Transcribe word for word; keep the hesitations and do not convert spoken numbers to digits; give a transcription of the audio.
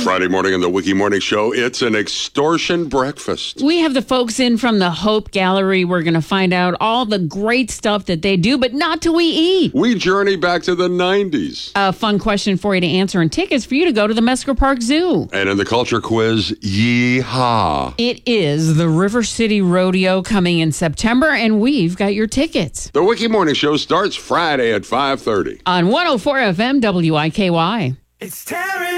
Friday morning on the Wiki Morning Show, it's an extortion breakfast. We have the folks in from the Hope Gallery. We're going to find out all the great stuff that they do, but not till we eat. We journey back to the nineties. A fun question for you to answer and tickets for you to go to the Mesker Park Zoo. And in the culture quiz, yeehaw. It is the River City Rodeo coming in September, and we've got your tickets. The Wiki Morning Show starts Friday at five thirty. On one oh four F M W I K Y. It's Terry.